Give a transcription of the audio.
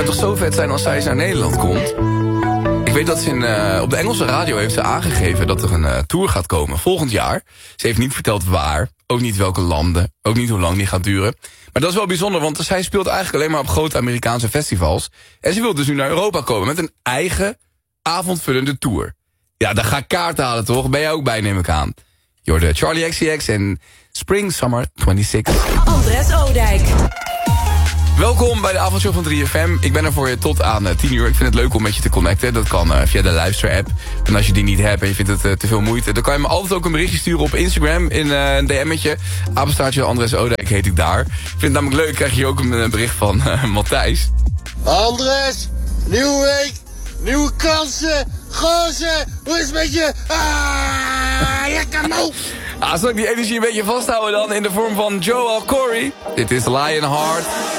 toch zo vet zijn als zij eens naar Nederland komt. Ik weet dat ze op de Engelse radio heeft ze aangegeven dat er een tour gaat komen volgend jaar. Ze heeft niet verteld waar, ook niet welke landen, ook niet hoe lang die gaat duren. Maar dat is wel bijzonder, want zij speelt eigenlijk alleen maar op grote Amerikaanse festivals. En ze wil dus nu naar Europa komen met een eigen avondvullende tour. Ja, daar ga ik kaart halen toch? Ben jij ook bij, neem ik aan. Je hoorde Charlie XCX en Spring Summer 26. Andres Oudijk. Welkom bij de avondshow van 3FM. Ik ben er voor je tot aan 10 uur. Ik vind het leuk om met je te connecten. Dat kan via de luister-app. En als je die niet hebt en je vindt het te veel moeite... dan kan je me altijd ook een berichtje sturen op Instagram... in een DM'tje. Apenstaartje Andres Oudijk heet ik daar. Ik vind het namelijk leuk. Krijg je ook een bericht van Matthijs. Andres, nieuwe week, nieuwe kansen. Gozer, hoe is het met je? Lekker moe. Zal ik die energie een beetje vasthouden dan... in de vorm van Joel Corey. Dit is Lionheart.